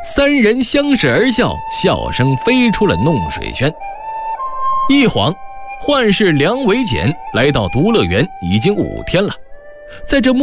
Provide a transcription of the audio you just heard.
三人相视而笑，笑声飞出了弄水轩。一晃，幻视梁维简来到独乐园已经5天了，在这